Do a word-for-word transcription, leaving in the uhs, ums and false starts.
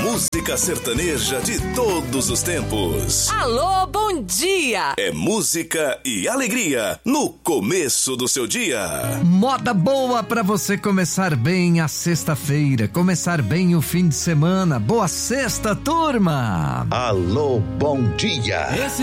música sertaneja de todos os tempos. Alô, bom dia! É música e alegria no começo do seu dia. Moda boa pra você começar bem a sexta-feira, começar bem o fim de semana. Boa sexta, turma! Alô, bom dia! Esse